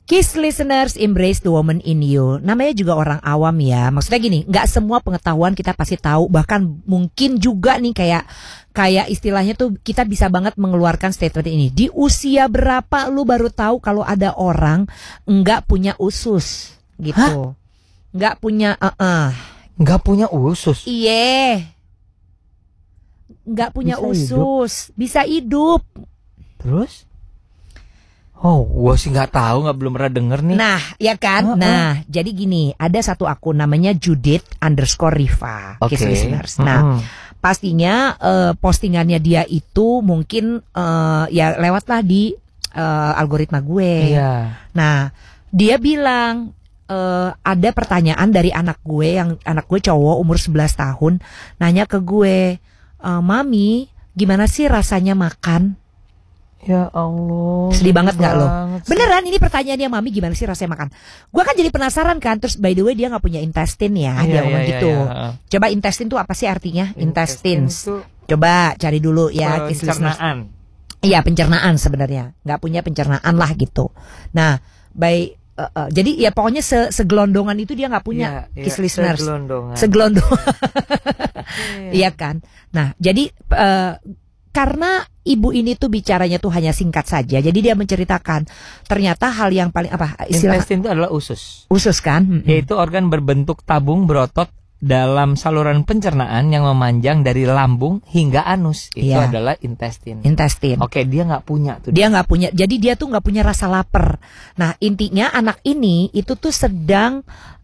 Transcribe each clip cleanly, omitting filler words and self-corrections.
Kiss listeners, embrace the woman in you. Namanya juga orang awam ya. Maksudnya gini, nggak semua pengetahuan kita pasti tahu. Bahkan mungkin juga nih kayak istilahnya tuh kita bisa banget mengeluarkan statement ini. Di usia berapa lu baru tahu kalau ada orang nggak punya usus gitu? Nggak punya nggak punya usus? Iya. Nggak punya usus, bisa hidup. Terus? Oh, gue sih nggak tahu, belum pernah denger nih. Nah, ya kan. Nah, jadi gini, ada satu akun namanya Judith_Riva, Kiss listeners. Nah, pastinya postingannya dia itu mungkin ya lewatlah di algoritma gue. Iya. Nah, dia bilang ada pertanyaan dari anak gue cowok umur 11 tahun, nanya ke gue, Mami, gimana sih rasanya makan? Ya Allah. Sedih banget gak lo? Beneran ini pertanyaannya, Mami gimana sih rasanya makan? Gue kan jadi penasaran kan. Terus by the way dia gak punya intestine ya. Dia ngomong gitu. Coba intestine tuh apa sih artinya? Intestines. Coba cari dulu ya. Pencernaan. Iya, pencernaan sebenarnya. Gak punya pencernaan lah gitu. Nah jadi ya pokoknya segelondongan itu dia gak punya. Kiss listeners. Segelondongan. Iya kan. Nah jadi karena ibu ini tuh bicaranya tuh hanya singkat saja, jadi dia menceritakan ternyata hal yang paling intestine itu adalah usus. Usus kan? Yaitu organ berbentuk tabung berotot dalam saluran pencernaan yang memanjang dari lambung hingga anus. Itu adalah intestine. Oke, dia nggak punya tuh. Dia nggak punya, jadi dia tuh nggak punya rasa lapar. Nah intinya anak ini itu tuh sedang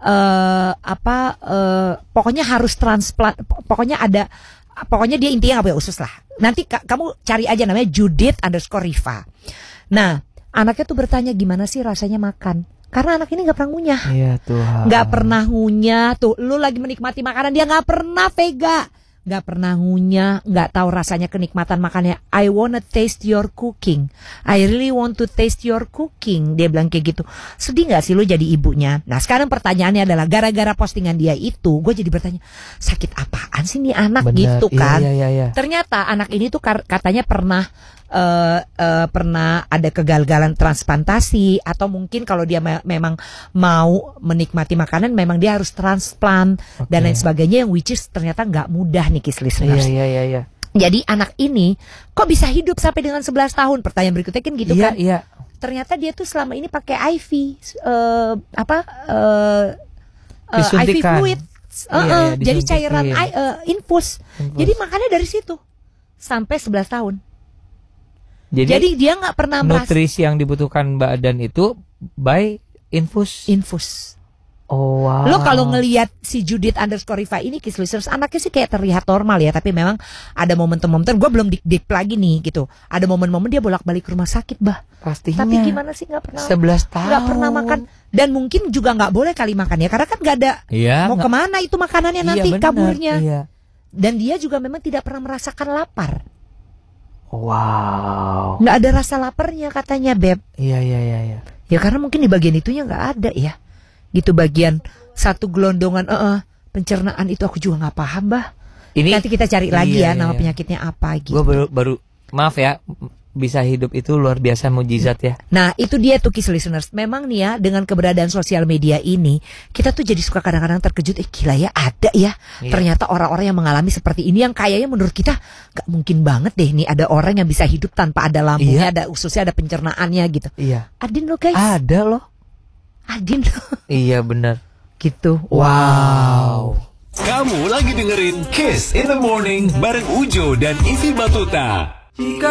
pokoknya harus transplant, pokoknya dia intinya gak punya usus lah. Nanti kamu cari aja namanya Judith_Riva. Nah anaknya tuh bertanya gimana sih rasanya makan. Karena anak ini gak pernah ngunyah. Iya Tuhan. Gak pernah ngunyah. Tuh lu lagi menikmati makanan, dia gak pernah Vega. Gak pernah ngunyah, gak tahu rasanya kenikmatan makannya. I wanna taste your cooking. I really want to taste your cooking. Dia bilang kayak gitu. Sedih gak sih lu jadi ibunya? Nah sekarang pertanyaannya adalah gara-gara postingan dia itu, gue jadi bertanya, sakit apaan sih nih anak? Bener, gitu kan. Iya. Ternyata anak ini tuh katanya pernah ada kegagalan transplantasi, atau mungkin kalau dia memang mau menikmati makanan memang dia harus transplant dan lain sebagainya, yang which is ternyata nggak mudah nih Kiss listeners. Iya. Jadi anak ini kok bisa hidup sampai dengan 11 tahun? Pertanyaan berikutnya kan gitu kan. Iya. Ternyata dia tuh selama ini pakai IV IV fluid. Jadi cairan infus. Jadi makanya dari situ sampai 11 tahun. Jadi dia nggak pernah nutrisi yang dibutuhkan badan itu by infus. Oh wow. Lo kalau ngelihat si Judith_Riva ini Kiss listeners, anaknya sih kayak terlihat normal ya, tapi memang ada momen-momen gue belum dik lagi nih gitu. Ada momen-momen dia bolak-balik rumah sakit Pastinya. Tapi gimana sih nggak pernah 11 tahun nggak pernah makan, dan mungkin juga nggak boleh kali makan ya, karena kan nggak ada mau kemana itu makanannya nanti kaburnya. Dan dia juga memang tidak pernah merasakan lapar. Wow. Nggak ada rasa laparnya katanya Beb. Iya. Ya karena mungkin di bagian itunya nggak ada ya. Gitu bagian satu gelondongan pencernaan itu aku juga nggak paham Nanti kita cari lagi ya nama penyakitnya apa gitu. Gue baru maaf ya, bisa hidup itu luar biasa mujizat ya. Nah itu dia tuh Kiss listeners. Memang nih ya, dengan keberadaan sosial media ini, kita tuh jadi suka kadang-kadang terkejut. Gila ya, ada ya. Ternyata orang-orang yang mengalami seperti ini, yang kayaknya menurut kita gak mungkin banget deh nih ada orang yang bisa hidup tanpa ada lambungnya, ada ususnya, ada pencernaannya gitu. Adin lo guys. Ada loh. Adin. Iya benar. Gitu. Wow. Kamu lagi dengerin Kiss in the Morning bareng Ujo dan Ivy Batuta.